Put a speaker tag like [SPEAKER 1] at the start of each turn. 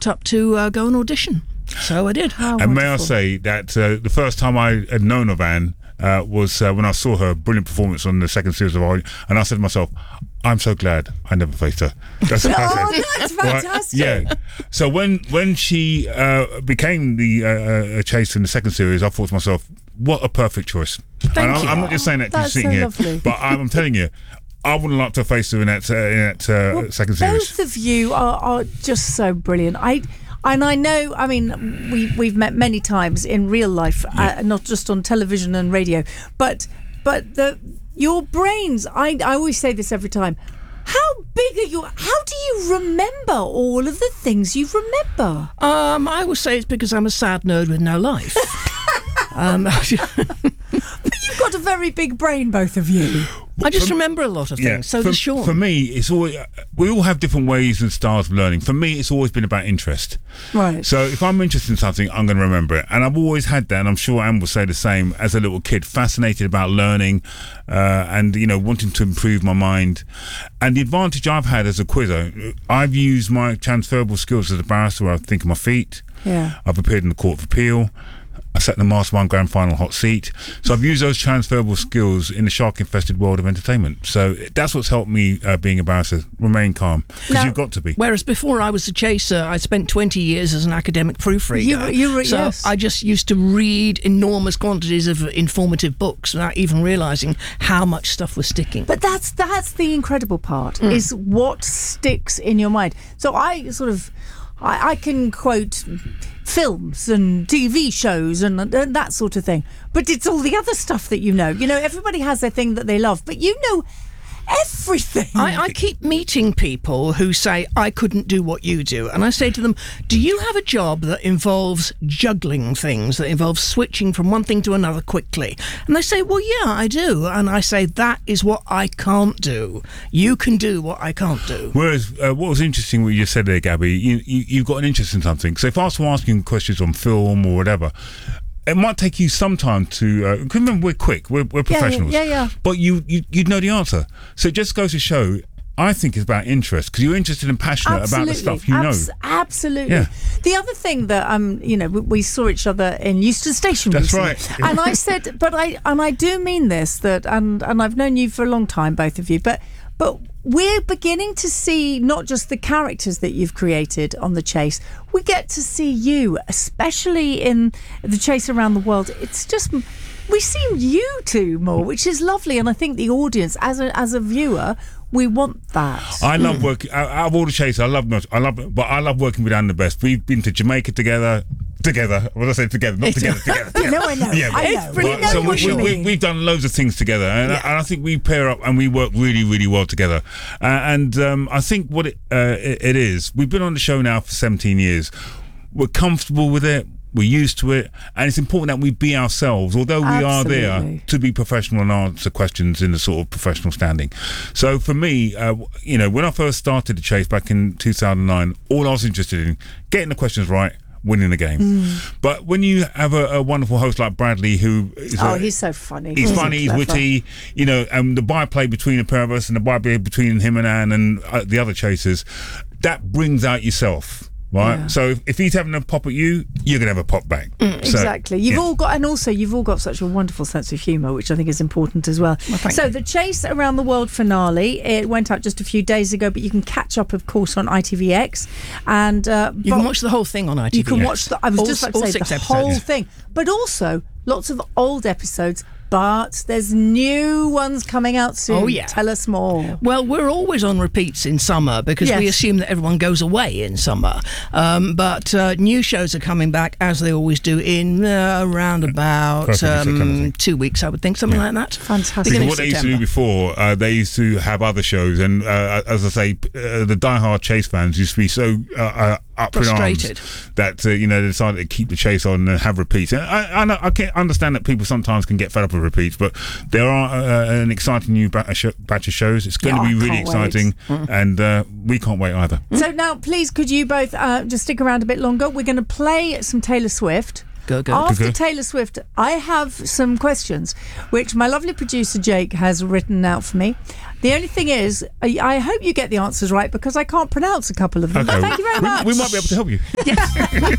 [SPEAKER 1] rocked up to go and audition. So I did.
[SPEAKER 2] And wonderful. May I say that the first time I had known of Anne was when I saw her brilliant performance on the second series of Are You, and I said to myself, I'm so glad I never faced her. That's what I said.
[SPEAKER 3] That's fantastic.
[SPEAKER 2] Yeah. So when she became the Chase in the second series, I thought to myself, what a perfect choice.
[SPEAKER 1] Thank you.
[SPEAKER 2] I'm not just saying that because
[SPEAKER 3] That's
[SPEAKER 2] you're sitting
[SPEAKER 3] so
[SPEAKER 2] here,
[SPEAKER 3] lovely.
[SPEAKER 2] but I'm telling you, I wouldn't like to have faced her in that second series.
[SPEAKER 3] Both of you are just so brilliant. I know, I mean, we've met many times in real life, not just on television and radio, but your brains, I always say this every time, how big are you? How do you remember all of the things you remember?
[SPEAKER 1] I would say it's because I'm a sad nerd with no life.
[SPEAKER 3] But you've got a very big brain, both of you.
[SPEAKER 1] I just remember a lot of things. So does Sean.
[SPEAKER 2] For me, it's always, we all have different ways and styles of learning. For me, it's always been about interest.
[SPEAKER 3] Right.
[SPEAKER 2] So if I'm interested in something, I'm going to remember it. And I've always had that, and I'm sure Anne will say the same, as a little kid, fascinated about learning and, wanting to improve my mind. And the advantage I've had as a quizzer, I've used my transferable skills as a barrister where I think on my feet.
[SPEAKER 3] Yeah.
[SPEAKER 2] I've appeared in the Court of Appeal. I sat in the Mastermind Grand Final hot seat. So I've used those transferable skills in the shark-infested world of entertainment. So that's what's helped me being a barrister. Remain calm, because you've got to be.
[SPEAKER 1] Whereas before I was a chaser, I spent 20 years as an academic proofreader.
[SPEAKER 3] Yes.
[SPEAKER 1] I just used to read enormous quantities of informative books without even realising how much stuff was sticking.
[SPEAKER 3] But that's the incredible part, is what sticks in your mind. So I can quote films and TV shows and that sort of thing, but it's all the other stuff that everybody has their thing that they love, but everything.
[SPEAKER 1] I keep meeting people who say, I couldn't do what you do. And I say to them, do you have a job that involves juggling things, that involves switching from one thing to another quickly? And they say, well, yeah, I do. And I say, that is what I can't do. You can do what I can't do.
[SPEAKER 2] Whereas what was interesting what you said there, Gabby, you've got an interest in something. So if I was to ask you questions on film or whatever, it might take you some time to. Remember, we're quick. We're professionals.
[SPEAKER 3] Yeah.
[SPEAKER 2] But you'd know the answer. So it just goes to show. I think it's about interest, because you're interested and passionate about the stuff you know.
[SPEAKER 3] Absolutely.
[SPEAKER 2] Yeah.
[SPEAKER 3] The other thing that we saw each other in Euston Station.
[SPEAKER 2] That's
[SPEAKER 3] recently,
[SPEAKER 2] right.
[SPEAKER 3] And I said, I do mean this, that and I've known you for a long time, both of you, but we're beginning to see not just the characters that you've created on The Chase. We get to see you, especially in The Chase Around the World. It's just, we see you two more, which is lovely. And I think the audience, as a viewer, we want that.
[SPEAKER 2] I love working. Out of all the Chase, I love working with Anne the best. We've been to Jamaica together. What did I say? Together, not together.
[SPEAKER 3] No, I know.
[SPEAKER 2] Yeah,
[SPEAKER 3] I know.
[SPEAKER 2] So we've done loads of things together, and I think we pair up and we work really, really well together. And I think what it is, we've been on the show now for 17 years. We're comfortable with it. We're used to it, and it's important that we be ourselves, although we are there to be professional and answer questions in the sort of professional standing. So for me, when I first started The Chase back in 2009, all I was interested in, getting the questions right, winning the game. But when you have a wonderful host like Bradley, who is
[SPEAKER 3] he's so funny.
[SPEAKER 2] He's funny, he's witty, and the byplay between the pair of us and the byplay between him and Anne and the other chasers, that brings out yourself. Right,
[SPEAKER 3] yeah.
[SPEAKER 2] So if he's having a pop at you, you're gonna have a pop back.
[SPEAKER 3] Exactly. You've all got such a wonderful sense of humour, which I think is important as well. So The Chase Around the World finale, it went out just a few days ago, but you can catch up, of course, on ITVX, and
[SPEAKER 1] you can watch the whole thing on ITVX.
[SPEAKER 3] You can watch I was just about to say the whole thing, but also lots of old episodes. But there's new ones coming out soon.
[SPEAKER 1] Oh, yeah.
[SPEAKER 3] Tell us more.
[SPEAKER 1] Well, we're always on repeats in summer because we assume that everyone goes away in summer. But new shows are coming back, as they always do, in around about 2 weeks, I would think, something like that.
[SPEAKER 3] Fantastic.
[SPEAKER 2] Because what they used to do before, they used to have other shows. And as I say, the diehard Chase fans used to be so up
[SPEAKER 1] frustrated
[SPEAKER 2] in arms that they decided to keep the Chase on and have repeats. And I can understand that people sometimes can get fed up with repeats, but there are an exciting new batch of shows. It's going to be really exciting, and we can't wait either.
[SPEAKER 3] So now, please, could you both just stick around a bit longer? We're going to play some Taylor Swift.
[SPEAKER 1] Go.
[SPEAKER 3] After Taylor Swift, I have some questions which my lovely producer Jake has written out for me. The only thing is, I hope you get the answers right because I can't pronounce a couple of them.
[SPEAKER 2] Okay.
[SPEAKER 3] Thank you very much.
[SPEAKER 2] We might be able to help you.
[SPEAKER 1] Yes.